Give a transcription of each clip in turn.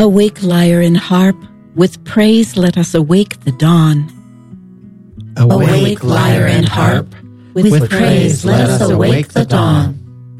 Awake, lyre and harp, with praise let us awake the dawn. Awake, lyre and harp, with praise let us awake the dawn.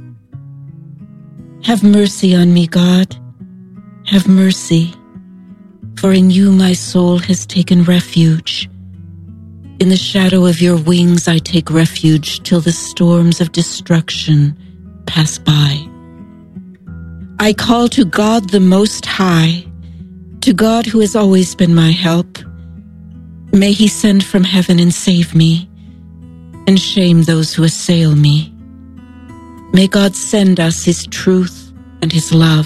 Have mercy on me, God, have mercy, for in you my soul has taken refuge. In the shadow of your wings I take refuge till the storms of destruction pass by. I call to God the Most High, to God who has always been my help. May he send from heaven and save me, and shame those who assail me. May God send us his truth and his love.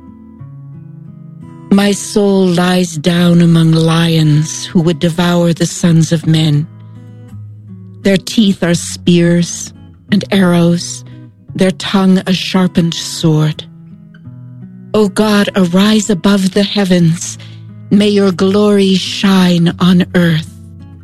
My soul lies down among lions who would devour the sons of men. Their teeth are spears and arrows, their tongue a sharpened sword. O God, arise above the heavens. May your glory shine on earth.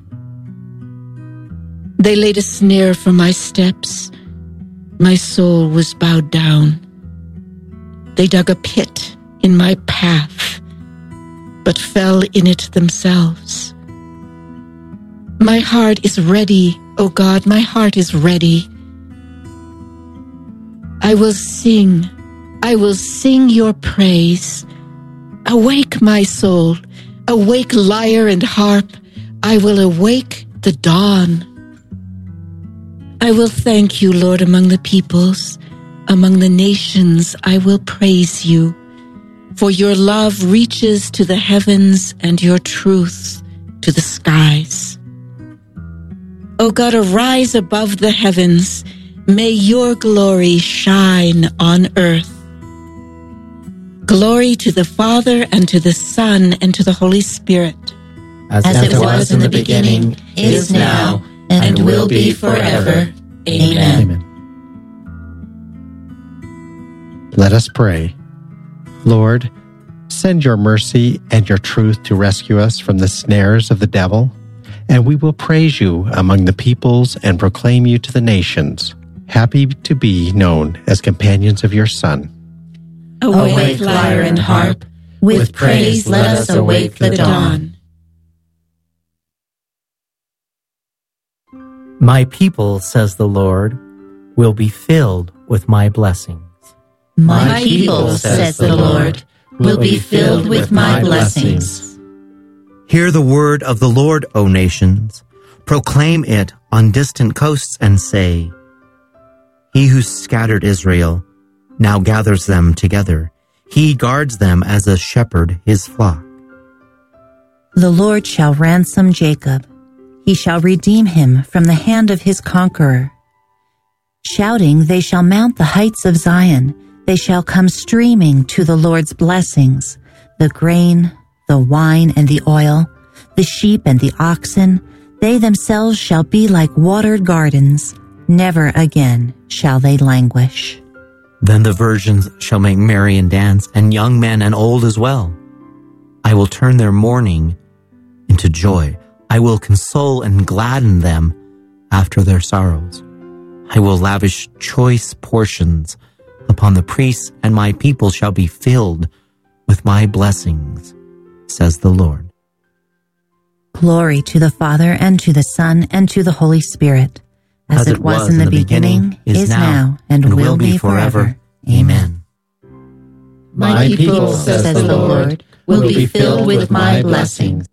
They laid a snare for my steps. My soul was bowed down. They dug a pit in my path, but fell in it themselves. My heart is ready, O God, my heart is ready. I will sing your praise. Awake, my soul, awake, lyre and harp. I will awake the dawn. I will thank you, Lord, among the peoples. Among the nations I will praise you. For your love reaches to the heavens and your truth to the skies. O God, arise above the heavens. May your glory shine on earth. Glory to the Father, and to the Son, and to the Holy Spirit. As it was in the beginning, is now, and will be forever. Amen. Let us pray. Lord, send your mercy and your truth to rescue us from the snares of the devil, and we will praise you among the peoples and proclaim you to the nations, happy to be known as companions of your Son. Awake, lyre and harp, with praise let us awake the dawn. My people, says the Lord, will be filled with my blessings. My people, says the Lord, will be filled with my blessings. Hear the word of the Lord, O nations. Proclaim it on distant coasts and say, He who scattered Israel now gathers them together. He guards them as a shepherd his flock. The Lord shall ransom Jacob. He shall redeem him from the hand of his conqueror. Shouting, they shall mount the heights of Zion. They shall come streaming to the Lord's blessings, the grain, the wine and the oil, the sheep and the oxen. They themselves shall be like watered gardens. Never again shall they languish. Then the virgins shall make merry and dance, and young men and old as well. I will turn their mourning into joy. I will console and gladden them after their sorrows. I will lavish choice portions upon the priests, and my people shall be filled with my blessings, says the Lord. Glory to the Father, and to the Son, and to the Holy Spirit, as it was in the beginning, is now, and will be forever. Amen. My people, says the Lord, will be filled with my blessings.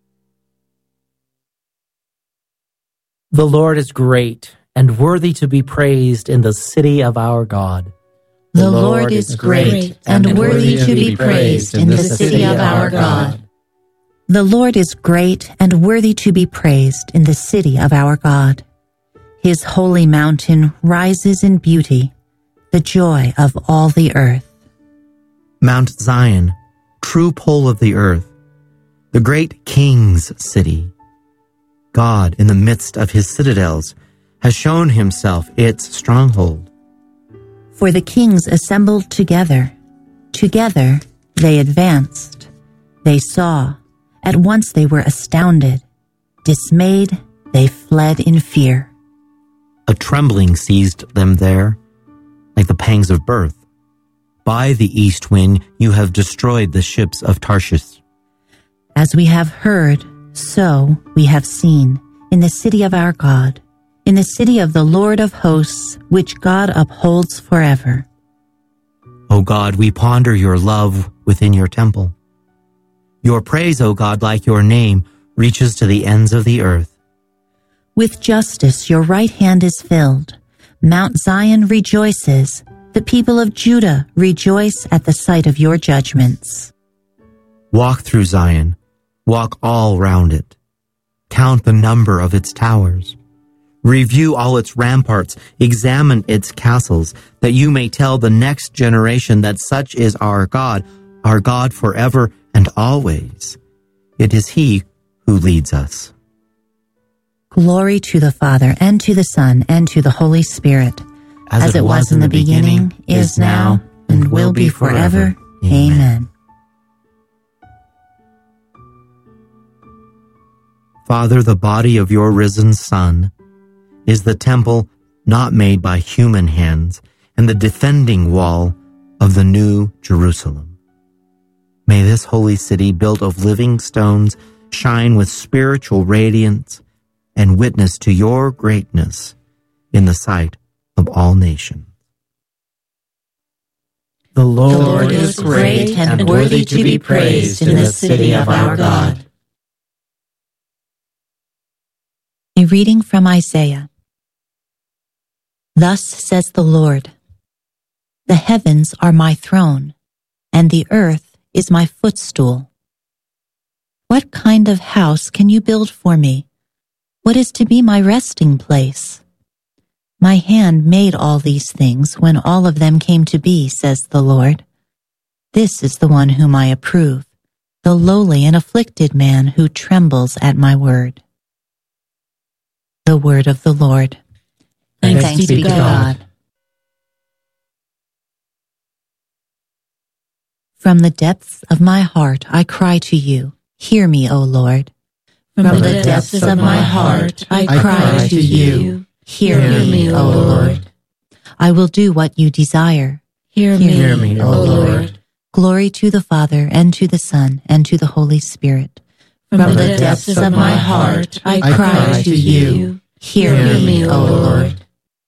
The Lord is great and worthy to be praised in the city of our God. The Lord is great and worthy to be praised in the city of our God. The Lord is great and worthy to be praised in the city of our God. His holy mountain rises in beauty, the joy of all the earth. Mount Zion, true pole of the earth, the great king's city. God, in the midst of his citadels, has shown himself its stronghold. For the kings assembled together. Together they advanced. They saw. At once they were astounded. Dismayed, they fled in fear. A trembling seized them there, like the pangs of birth. By the east wind you have destroyed the ships of Tarshish. As we have heard, so we have seen, in the city of our God, in the city of the Lord of hosts, which God upholds forever. O God, we ponder your love within your temple. Your praise, O God, like your name, reaches to the ends of the earth. With justice your right hand is filled. Mount Zion rejoices. The people of Judah rejoice at the sight of your judgments. Walk through Zion. Walk all round it. Count the number of its towers. Review all its ramparts. Examine its castles, that you may tell the next generation that such is our God forever and always. It is He who leads us. Glory to the Father, and to the Son, and to the Holy Spirit, as it was in the beginning, is now, and will be forever. Amen. Father, the body of your risen Son is the temple not made by human hands and the defending wall of the new Jerusalem. May this holy city built of living stones shine with spiritual radiance and witness to your greatness in the sight of all nations. The The Lord Lord is great and worthy to be praised in the city of our God. A reading from Isaiah. Thus says the Lord, the heavens are my throne, and the earth is my footstool. What kind of house can you build for me? What is to be my resting place? My hand made all these things when all of them came to be, says the Lord. This is the one whom I approve, the lowly and afflicted man who trembles at my word. The word of the Lord. Thanks be to God. From the depths of my heart I cry to you. Hear me, O Lord. From the depths of my heart I cry to you. Hear me, O Lord. I will do what you desire. Hear me, O Lord. Glory to the Father, and to the Son, and to the Holy Spirit. From the depths of my heart I cry to you. Hear me, O Lord.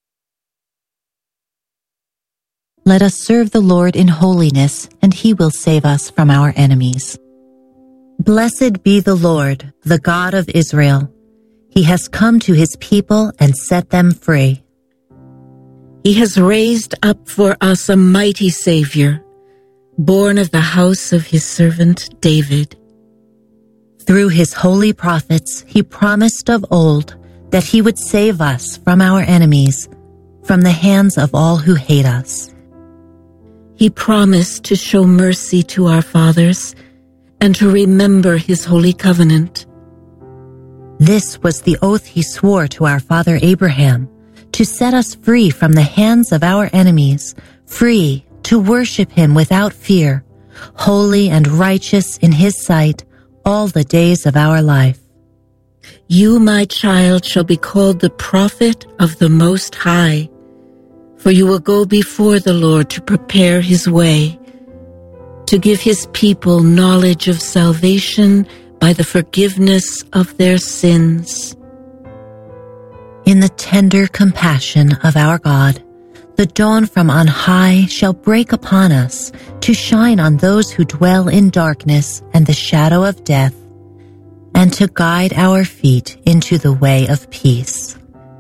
Let us serve the Lord in holiness, and He will save us from our enemies. Blessed be the Lord, the God of Israel. He has come to His people and set them free. He has raised up for us a mighty Savior, born of the house of His servant David. Through His holy prophets, He promised of old that He would save us from our enemies, from the hands of all who hate us. He promised to show mercy to our fathers and to remember His holy covenant. This was the oath He swore to our father Abraham, to set us free from the hands of our enemies, free to worship Him without fear, holy and righteous in His sight all the days of our life. You, my child, shall be called the prophet of the Most High, for you will go before the Lord to prepare His way, to give His people knowledge of salvation by the forgiveness of their sins. In the tender compassion of our God, the dawn from on high shall break upon us to shine on those who dwell in darkness and the shadow of death, and to guide our feet into the way of peace.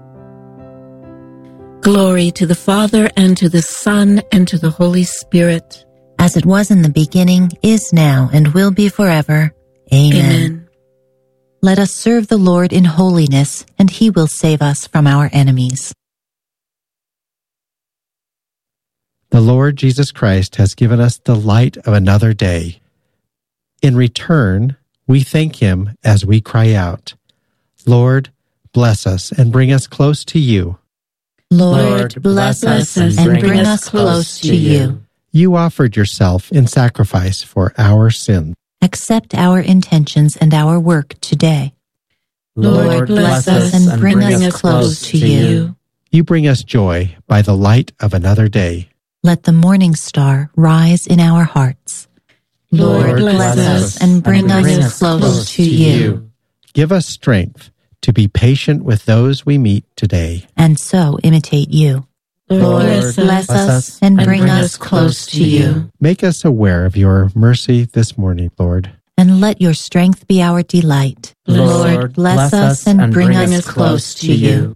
Glory to the Father, and to the Son, and to the Holy Spirit. As it was in the beginning, is now, and will be forever. Amen. Amen. Let us serve the Lord in holiness, and He will save us from our enemies. The Lord Jesus Christ has given us the light of another day. In return, we thank Him as we cry out, Lord, bless us and bring us close to you. Lord, bless us and bring us close to you. You offered yourself in sacrifice for our sins. Accept our intentions and our work today. Lord, bless us and bring us close to you. You bring us joy by the light of another day. Let the morning star rise in our hearts. Lord, bless us and bring us close to you. Give us strength to be patient with those we meet today, and so imitate you. Lord, bless us and bring us close to you. Make us aware of your mercy this morning, Lord. And let your strength be our delight. Lord, bless us and bring us close to you.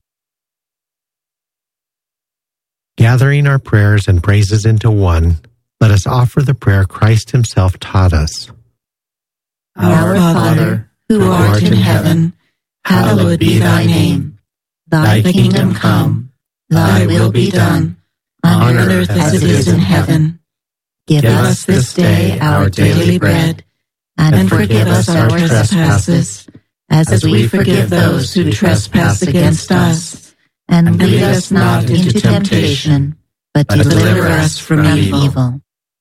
Gathering our prayers and praises into one, let us offer the prayer Christ himself taught us. Our Father, who art in heaven, hallowed be thy name. Thy kingdom come, thy will be done, on earth as it is in heaven. Give us this day our daily bread, and forgive us our trespasses, as we forgive those who trespass against us. And lead us not into temptation, but deliver us from evil.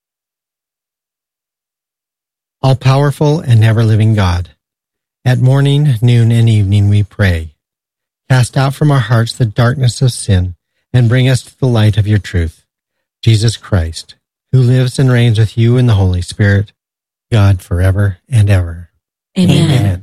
All-powerful and ever-living God, at morning, noon, and evening we pray. Cast out from our hearts the darkness of sin, and bring us to the light of your truth. Jesus Christ, who lives and reigns with you in the Holy Spirit, God forever and ever. Amen.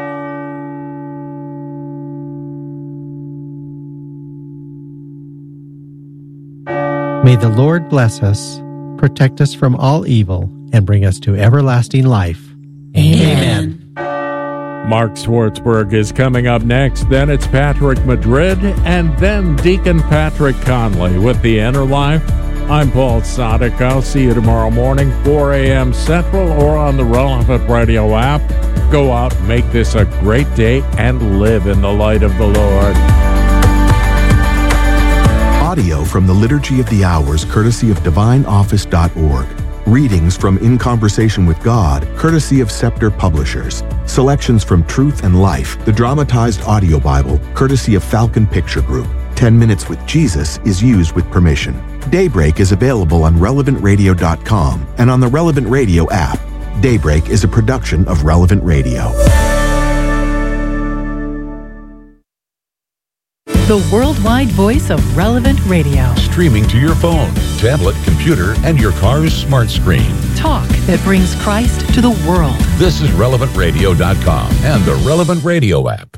May the Lord bless us, protect us from all evil, and bring us to everlasting life. Amen. Mark Schwartzberg is coming up next. Then it's Patrick Madrid, and then Deacon Patrick Conley with The Inner Life. I'm Paul Sadek. I'll see you tomorrow morning, 4 a.m. Central, or on the Relevant Radio app. Go out, make this a great day, and live in the light of the Lord. Audio from the Liturgy of the Hours, courtesy of DivineOffice.org. Readings from In Conversation with God, courtesy of Scepter Publishers. Selections from Truth and Life, the dramatized audio Bible, courtesy of Falcon Picture Group. 10 Minutes with Jesus is used with permission. Daybreak is available on RelevantRadio.com and on the Relevant Radio app. Daybreak is a production of Relevant Radio. The worldwide voice of Relevant Radio. Streaming to your phone, tablet, computer, and your car's smart screen. Talk that brings Christ to the world. This is RelevantRadio.com and the Relevant Radio app.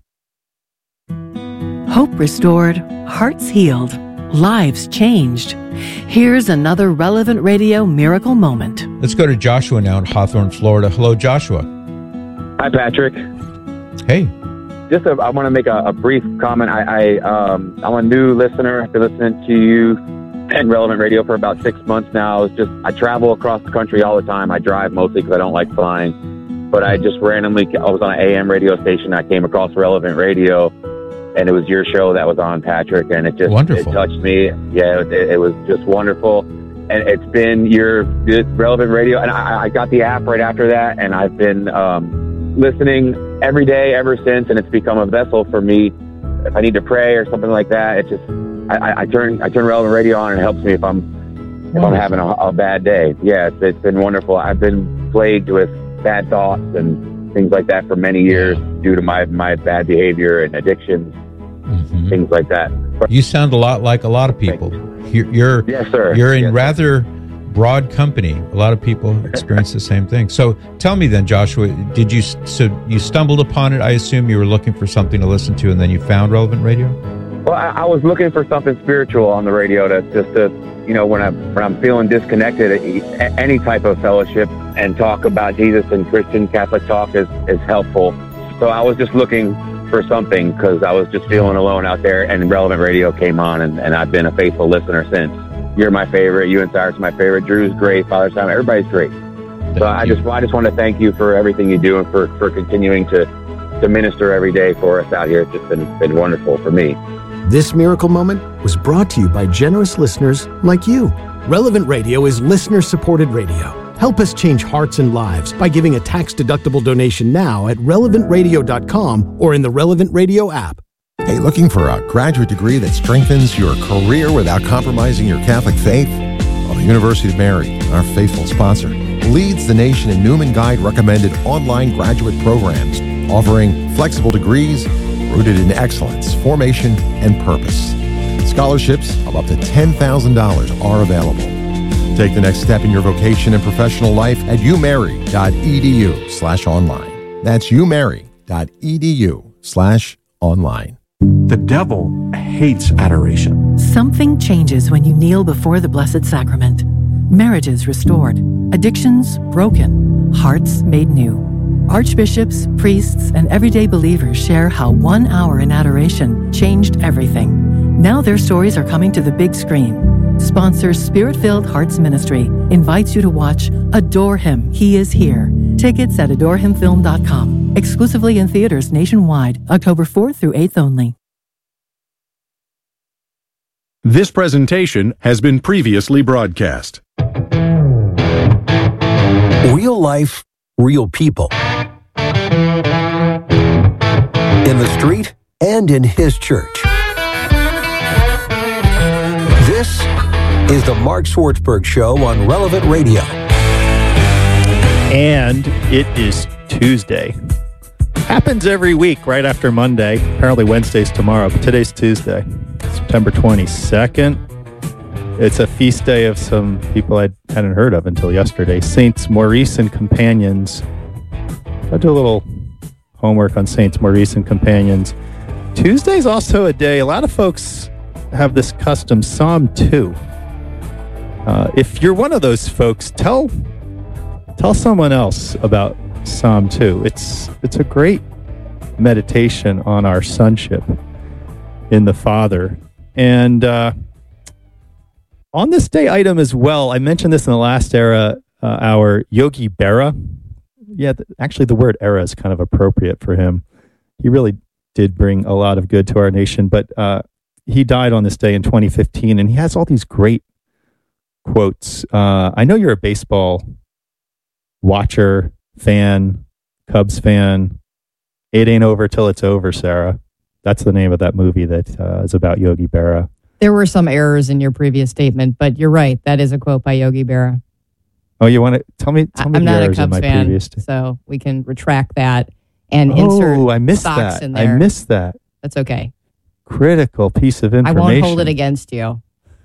Hope restored, hearts healed, lives changed. Here's another Relevant Radio miracle moment. Let's go to Joshua now in Hawthorne, Florida. Hello, Joshua. Hi, Patrick. Hey. I want to make a brief comment. I'm a new listener. I've been listening to you and Relevant Radio for about 6 months now. I travel across the country all the time. I drive mostly because I don't like flying. But I just randomly, I was on an AM radio station. I came across Relevant Radio, and it was your show that was on, Patrick. And it touched me. Yeah, it was just wonderful. And it's been your Relevant Radio. And I got the app right after that, and I've been listening every day ever since, and it's become a vessel for me. If I need to pray or something like that, I turn Relevant Radio on, and it helps me if I'm having a bad day. Yeah, it's been wonderful. I've been plagued with bad thoughts and things like that for many years due to my bad behavior and addictions, things like that. You sound a lot like a lot of people. You're yes, sir. You're in rather broad company. A lot of people experience the same thing. So tell me then, Joshua, you stumbled upon it? I assume you were looking for something to listen to, and then you found Relevant Radio? Well, I was looking for something spiritual on the radio when I'm feeling disconnected, any type of fellowship and talk about Jesus and Christian Catholic talk is helpful. So I was just looking for something because I was just feeling alone out there, and Relevant Radio came on, and I've been a faithful listener since. You're my favorite. You and Cyrus are my favorite. Drew's great. Father Simon, everybody's great. So I just want to thank you for everything you do and for continuing to minister every day for us out here. It's just been wonderful for me. This miracle moment was brought to you by generous listeners like you. Relevant Radio is listener-supported radio. Help us change hearts and lives by giving a tax-deductible donation now at relevantradio.com or in the Relevant Radio app. Hey, looking for a graduate degree that strengthens your career without compromising your Catholic faith? Well, the University of Mary, our faithful sponsor, leads the nation in Newman Guide recommended online graduate programs, offering flexible degrees rooted in excellence, formation, and purpose. Scholarships of up to $10,000 are available. Take the next step in your vocation and professional life at umary.edu/online. That's umary.edu/online. The devil hates adoration. Something changes when you kneel before the Blessed Sacrament. Marriages restored, addictions broken, hearts made new. Archbishops, priests, and everyday believers share how 1 hour in adoration changed everything. Now their stories are coming to the big screen. Sponsors Spirit-Filled Hearts Ministry invites you to watch Adore Him, He Is Here. Tickets at adorehimfilm.com. Exclusively in theaters nationwide, October 4th through 8th only. This presentation has been previously broadcast. Real life, real people. In the street and in his church. This is the Mark Swartzberg Show on Relevant Radio. And it is Tuesday. Happens every week right after Monday. Apparently Wednesday's tomorrow, but today's Tuesday, September 22nd. It's a feast day of some people I hadn't heard of until yesterday. Saints Maurice and Companions. I'll do a little homework on Saints Maurice and Companions. Tuesday's also a day, a lot of folks have this custom, Psalm 2. If you're one of those folks, tell someone else about Psalm 2. It's a great meditation on our sonship in the Father. And on this day item as well, I mentioned this in the last hour, Yogi Berra. Yeah, actually the word era is kind of appropriate for him. He really did bring a lot of good to our nation, but he died on this day in 2015, and he has all these great quotes. I know you're a baseball watcher, fan, Cubs fan. It ain't over till it's over, Sarah. That's the name of that movie that is about Yogi Berra. There were some errors in your previous statement, but you're right. That is a quote by Yogi Berra. Oh, you want to tell me I'm the not a errors in Cubs my fan, previous so we can retract that and insert I missed socks that. in there. I missed that. That's okay. Critical piece of information. I won't hold it against you.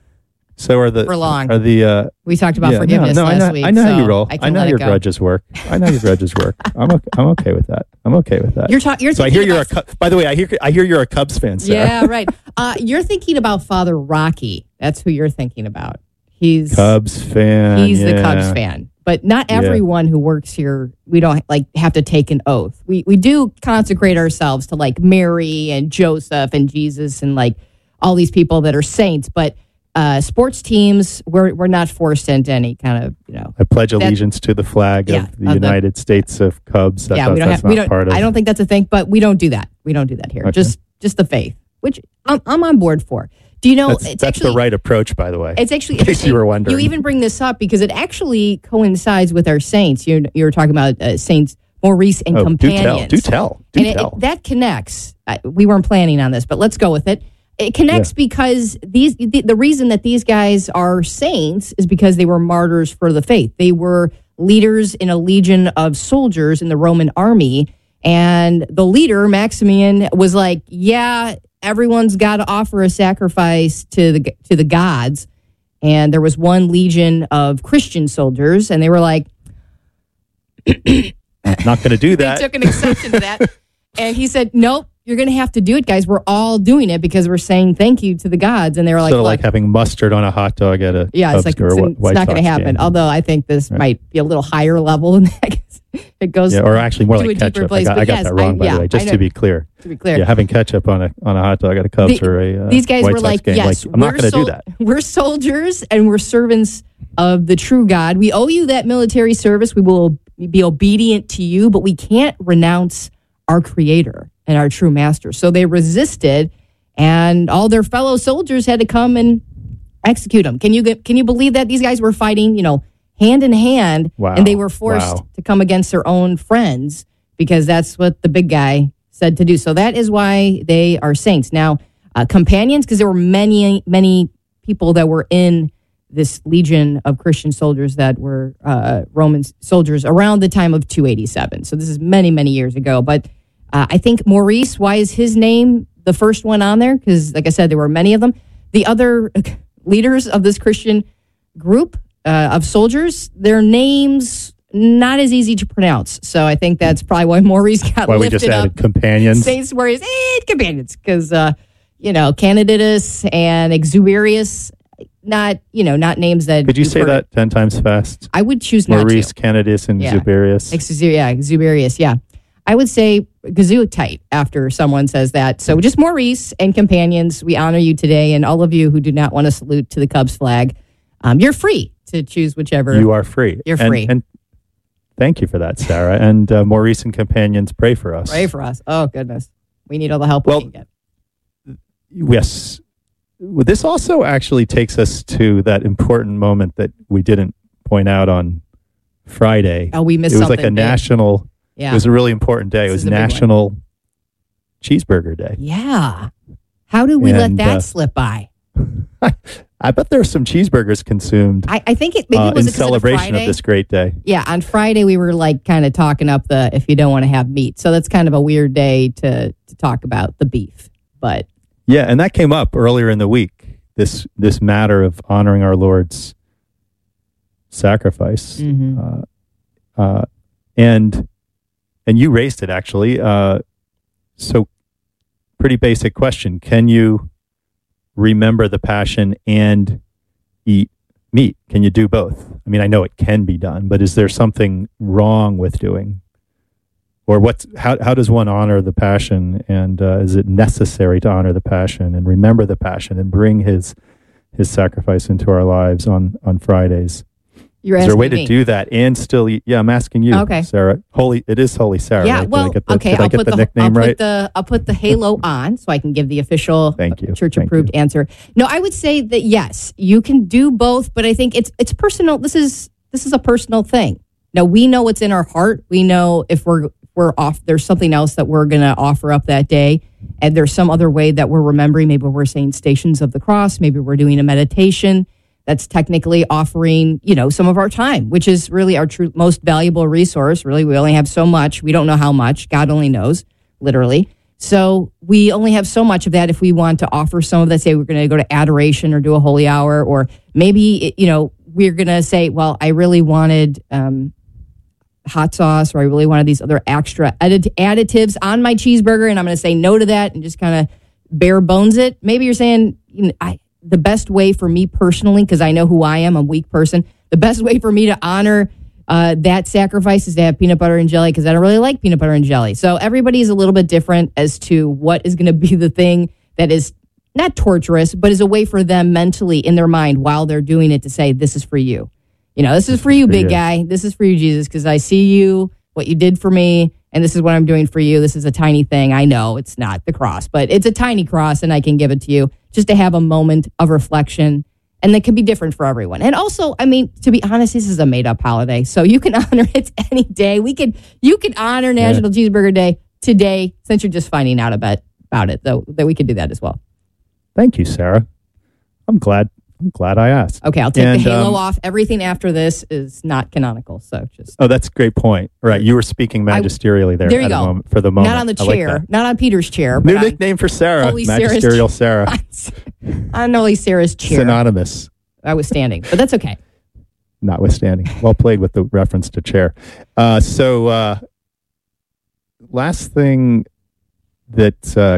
So are For long. we talked about forgiveness last week, I know how so you roll. I I can know let how it your go. grudges work. I know your grudges work. I'm okay with that. I'm okay with that. You're so I thinking hear you're about- by the way, I hear you're a Cubs fan, Sarah. Yeah, right. You're thinking about Father Rocky. That's who you're thinking about. He's Cubs fan. He's the yeah. Cubs fan. But not Yeah. everyone who works here, we don't have to take an oath. We do consecrate ourselves to Mary and Joseph and Jesus and all these people that are saints. But sports teams, we're not forced into any kind of I pledge allegiance to the flag of the United States of Cubs. we don't have. We don't. I don't think that's a thing, but we don't do that. We don't do that here. Okay. Just the faith, which I'm on board for. Do you know? That's the right approach, by the way. It's actually in case you were wondering. You even bring this up because it actually coincides with our saints. You were talking about Saints Maurice and Companions. Do tell. That connects. We weren't planning on this, but let's go with it. It connects because the reason that these guys are saints is because they were martyrs for the faith. They were leaders in a legion of soldiers in the Roman army, and the leader Maximian was like, "Yeah, everyone's got to offer a sacrifice to the gods." And there was one legion of Christian soldiers, and they were like, "Not going to do that." They took an exception to that, and he said, "Nope. You're going to have to do it, guys. We're all doing it because we're saying thank you to the gods." And they were like, sort of like having mustard on a hot dog at a it's Cubs or it's White not going to Sox happen. game. Although I think this might be a little higher level than that. It goes or actually more to like a deeper ketchup. place. I But got yes, that wrong, by the way, just to be clear. To be clear. Yeah, having ketchup on a hot dog at a Cubs or a these guys White were Sox like, game. yes, I'm not going to do that. We're soldiers and we're servants of the true God. We owe you that military service. We will be obedient to you, but we can't renounce our Creator and our true Master. So they resisted, and all their fellow soldiers had to come and execute them. Can you believe that these guys were fighting, hand in hand, and they were forced to come against their own friends because that's what the big guy said to do. So that is why they are saints. Now, companions, because there were many, many people that were in this legion of Christian soldiers that were Roman soldiers around the time of 287. So this is many, many years ago. But I think Maurice, why is his name the first one on there? Because, like I said, there were many of them. The other leaders of this Christian group, of soldiers, their names not as easy to pronounce. So I think that's probably why Maurice got why lifted we just added up. companions. Saints, Warriors, companions, because Candidatus and Exuberius, not names that. Could you say that 10 times fast? I would choose not Maurice, to. Candidatus, and Exuberius. Exuberius, yeah. I would say Gesundheit after someone says that. So just Maurice and companions, we honor you today. And all of you who do not want to salute to the Cubs flag, you're free to choose whichever. You are free. You're free. And thank you for that, Sarah. And Maurice and companions, pray for us. Pray for us. Oh, goodness. We need all the help we can get. Yes. Well, this also actually takes us to that important moment that we didn't point out on Friday. Oh, we missed something. It was something like a big. national, Yeah. It was a really important day. It was National Cheeseburger Day. Yeah. How did we let that slip by? I bet there were some cheeseburgers consumed. I think it maybe it was in celebration of this great day. Yeah, on Friday we were like kind of talking up the if you don't want to have meat. So that's kind of a weird day to talk about the beef. But yeah, and that came up earlier in the week. This matter of honoring our Lord's sacrifice, and you raised it actually. So, pretty basic question: can you remember the Passion and eat meat? Can you do both? I mean, I know it can be done, but is there something wrong with doing? Or how does one honor the Passion, and is it necessary to honor the Passion and remember the Passion and bring his sacrifice into our lives on Fridays? You're is there a way asking to me. do that and still eat? Yeah, I'm asking you, Okay. Sarah. It is Holy Sarah. yeah, right? well, Did I okay. get the nickname right? I'll put the halo on so I can give the official church approved answer. No, I would say that yes, you can do both, but I think it's personal. This is a personal thing. Now we know what's in our heart. We know if we're off. There's something else that we're going to offer up that day, and there's some other way that we're remembering. Maybe we're saying Stations of the Cross. Maybe we're doing a meditation. That's technically offering, some of our time, which is really our most valuable resource. Really, we only have so much. We don't know how much. God only knows, literally. So we only have so much of that. If we want to offer some of that, say we're going to go to adoration or do a holy hour, or maybe, we're going to say, well, I really wanted hot sauce, or I really wanted these other extra additives on my cheeseburger, and I'm going to say no to that and just kind of bare bones it. Maybe you're saying, the best way for me personally, because I know who I am, I'm a weak person, the best way for me to honor that sacrifice is to have peanut butter and jelly, because I don't really like peanut butter and jelly. So everybody is a little bit different as to what is going to be the thing that is not torturous, but is a way for them mentally in their mind while they're doing it to say, this is for you. This is for you, big guy. This is for you, Jesus, because I see you, what you did for me, and this is what I'm doing for you. This is a tiny thing. I know it's not the cross, but it's a tiny cross, and I can give it to you just to have a moment of reflection. And that can be different for everyone. And also, I mean, to be honest, this is a made-up holiday, so you can honor it any day. You can honor National Cheeseburger Day today, since you're just finding out about it, though, that we could do that as well. Thank you, Sarah. I'm glad I asked. Okay, I'll take the halo off. Everything after this is not canonical, so just... Oh, that's a great point. Right, you were speaking magisterially there you go. For the moment. Not on the I like chair, that. not on Peter's chair. New nickname for Sarah, Holy Magisterial Sarah. On Holy Sarah's chair. Synonymous. I was standing, but that's okay. Notwithstanding. Well played with the reference to chair. So last thing that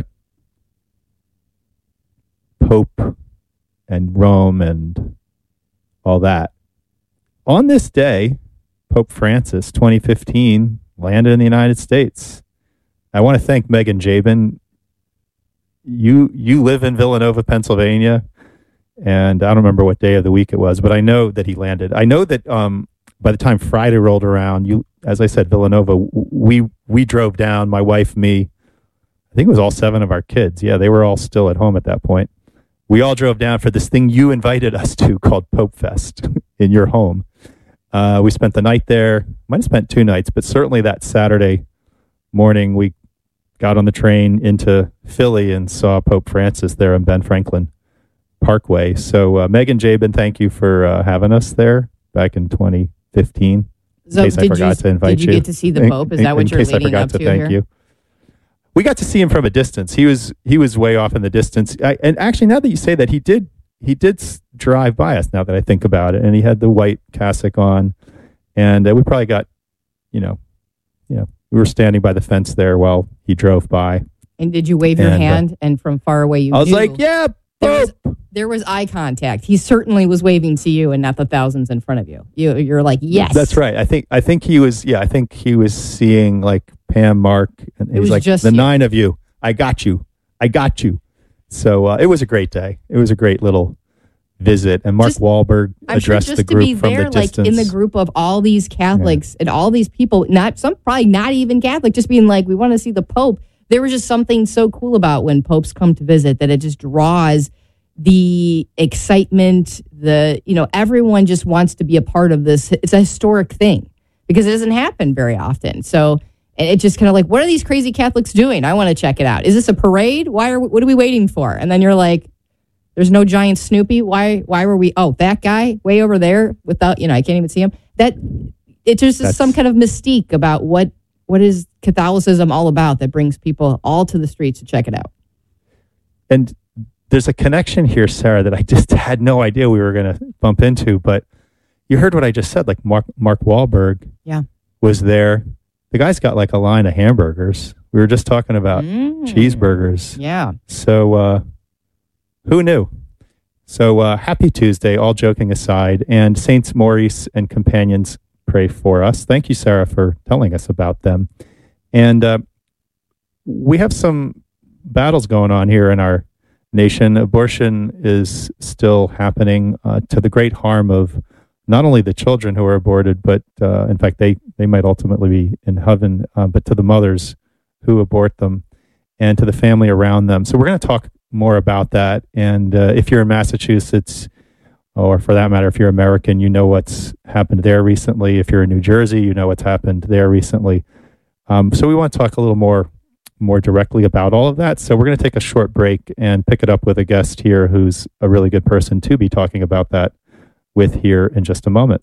Pope and Rome and all that. On this day, Pope Francis, 2015, landed in the United States. I want to thank Megan Jabin. You live in Villanova, Pennsylvania, and I don't remember what day of the week it was, but I know that he landed. I know that by the time Friday rolled around, as I said, Villanova, we drove down, my wife, me. I think it was all 7 of our kids. Yeah, they were all still at home at that point. We all drove down for this thing you invited us to called Pope Fest in your home. We spent the night there. Might have spent 2 nights, but certainly that Saturday morning we got on the train into Philly and saw Pope Francis there in Ben Franklin Parkway. So Megan Jabin, thank you for having us there back in 2015. So in case I forgot to invite you. Did you get to see the Pope? Is that what you're leading up to thank here? you. We got to see him from a distance. He was way off in the distance. And actually, now that you say that, he did he did drive by us, now that I think about it, and he had the white cassock on, and we probably got, we were standing by the fence there while he drove by. And did you wave your hand? And from far away, I was like, yeah. There was eye contact. He certainly was waving to you and not the thousands in front of you. You're like, yes. That's right. I think he was. Yeah, I think he was seeing like Pam, Mark, and he was like, the 9 of you. I got you. So it was a great day. It was a great little visit. And Mark Wahlberg addressed the group from the distance. Like in the group of all these Catholics and all these people, probably not even Catholic, just being like, we want to see the Pope. There was just something so cool about when popes come to visit that it just draws the excitement. Everyone just wants to be a part of this. It's a historic thing because it doesn't happen very often. So it just kind of like, what are these crazy Catholics doing? I want to check it out. Is this a parade? What are we waiting for? And then you're like, there's no giant Snoopy. Why were we? Oh, that guy way over there without, I can't even see him. There's just some kind of mystique about what is Catholicism all about that brings people all to the streets to check it out. And there's a connection here, Sarah, that I just had no idea we were going to bump into. But you heard what I just said. Like Mark Wahlberg was there. The guy's got like a line of hamburgers. We were just talking about cheeseburgers. Yeah. So who knew? So happy Tuesday, all joking aside. And Saints Maurice and companions pray for us. Thank you, Sarah, for telling us about them. And we have some battles going on here in our nation. Abortion is still happening to the great harm of not only the children who are aborted, but in fact, they might ultimately be in heaven, but to the mothers who abort them and to the family around them. So we're going to talk more about that. And if you're in Massachusetts, or for that matter, if you're American, you know what's happened there recently. If you're in New Jersey, you know what's happened there recently. So we want to talk a little more directly about all of that. So we're going to take a short break and pick it up with a guest here who's a really good person to be talking about that with here in just a moment.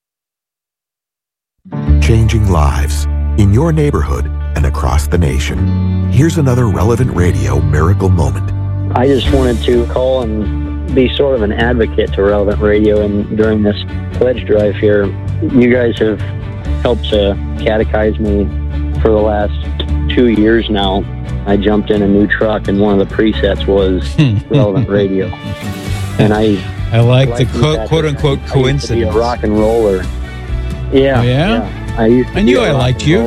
Changing lives in your neighborhood and across the nation. Here's another Relevant Radio miracle moment. I just wanted to call and be sort of an advocate to Relevant Radio, and during this pledge drive here, you guys have helped to catechize me for the last 2 years now. I jumped in a new truck, and one of the presets was Relevant Radio. And I like the quote-unquote coincidence. I used to be a rock and roller. Yeah. Oh, yeah? I knew I liked you.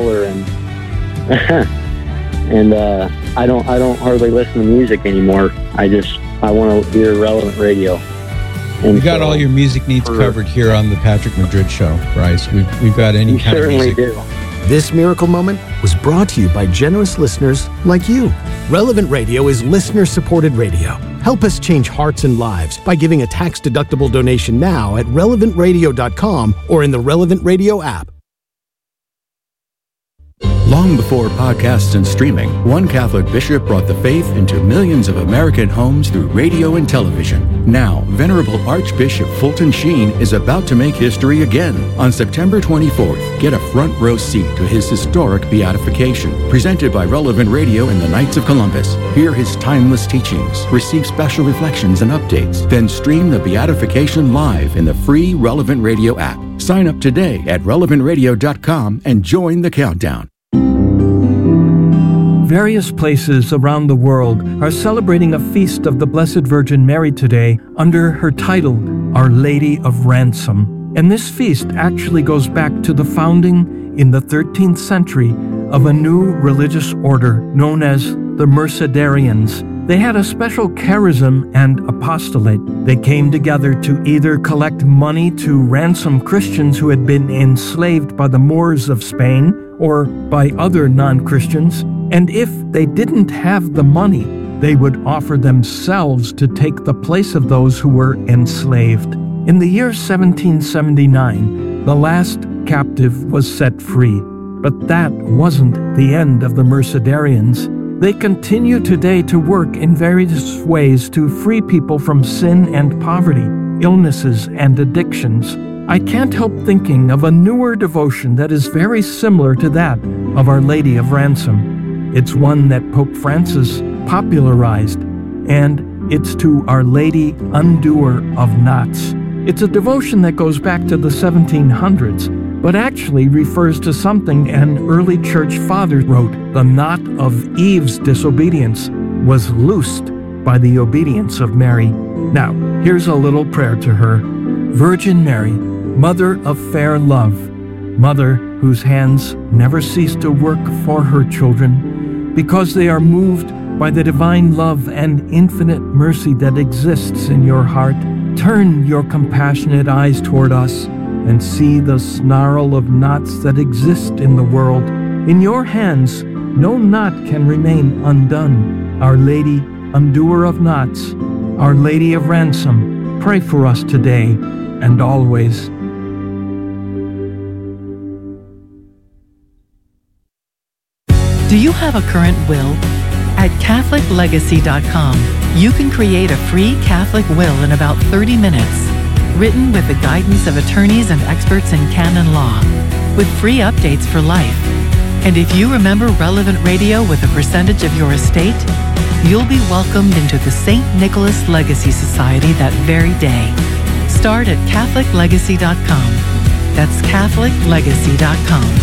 And I don't hardly listen to music anymore. I want to hear Relevant Radio. And we got all your music needs covered here on the Patrick Madrid Show, Bryce. We've got any kind of music. We certainly do. This miracle moment was brought to you by generous listeners like you. Relevant Radio is listener-supported radio. Help us change hearts and lives by giving a tax-deductible donation now at relevantradio.com or in the Relevant Radio app. Long before podcasts and streaming, one Catholic bishop brought the faith into millions of American homes through radio and television. Now, Venerable Archbishop Fulton Sheen is about to make history again. On September 24th, get a front row seat to his historic beatification, presented by Relevant Radio and the Knights of Columbus. Hear his timeless teachings, receive special reflections and updates, then stream the beatification live in the free Relevant Radio app. Sign up today at relevantradio.com and join the countdown. Various places around the world are celebrating a feast of the Blessed Virgin Mary today under her title, Our Lady of Ransom. And this feast actually goes back to the founding in the 13th century of a new religious order known as the Mercedarians. They had a special charism and apostolate. They came together to either collect money to ransom Christians who had been enslaved by the Moors of Spain or by other non-Christians, and if they didn't have the money, they would offer themselves to take the place of those who were enslaved. In the year 1779, the last captive was set free, but that wasn't the end of the Mercedarians. They continue today to work in various ways to free people from sin and poverty, illnesses and addictions. I can't help thinking of a newer devotion that is very similar to that of Our Lady of Ransom. It's one that Pope Francis popularized, and It's to Our Lady Undoer of Knots. It's a devotion that goes back to the 1700s, but actually refers to something an early church father wrote. The knot of Eve's disobedience was loosed by the obedience of Mary. Now, here's a little prayer to her. Virgin Mary, Mother of fair love, Mother whose hands never cease to work for her children, because they are moved by the divine love and infinite mercy that exists in your heart, turn your compassionate eyes toward us and see the snarl of knots that exist in the world. In your hands, no knot can remain undone. Our Lady, Undoer of Knots, Our Lady of Ransom, pray for us today and always. Do you have a current will? At CatholicLegacy.com, you can create a free Catholic will in about 30 minutes, written with the guidance of attorneys and experts in canon law, with free updates for life. And if you remember Relevant Radio with a percentage of your estate, you'll be welcomed into the St. Nicholas Legacy Society that very day. Start at CatholicLegacy.com. That's CatholicLegacy.com.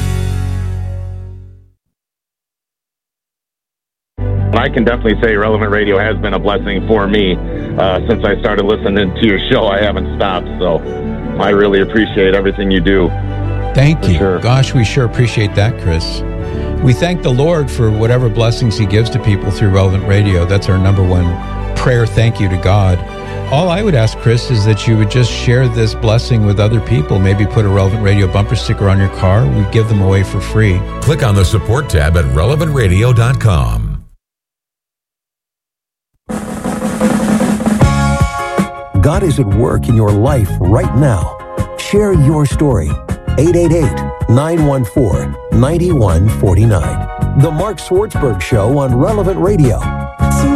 I can definitely say Relevant Radio has been a blessing for me. Since I started listening to your show, I haven't stopped, so I really appreciate everything you do. Thank you. Sure. Gosh, we sure appreciate that, Chris. We thank the Lord for whatever blessings He gives to people through Relevant Radio. That's our number one prayer thank you to God. All I would ask, Chris, is that you would just share this blessing with other people. Maybe put a Relevant Radio bumper sticker on your car. We give them away for free. Click on the support tab at relevantradio.com. God is at work in your life right now. Share your story. 888-914-9149. The Mark Swartzberg Show on Relevant Radio.